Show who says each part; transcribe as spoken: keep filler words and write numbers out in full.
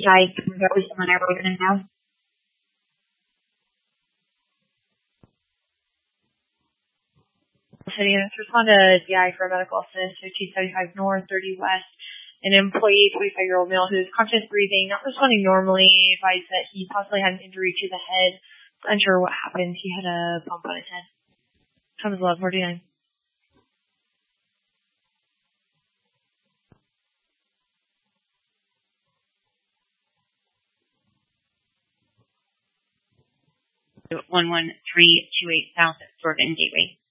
Speaker 1: Hi, that was someone I wrote in now. City, and it's respond to D I for a medical assist, fifteen seventy-five North, thirty West. An employee, twenty-five-year-old male who is conscious breathing, not responding normally, advised that he possibly had an injury to the head. Unsure what happened. He had a bump on his head. Time is eleven forty-nine.
Speaker 2: one one three two eight South Jordan Gateway.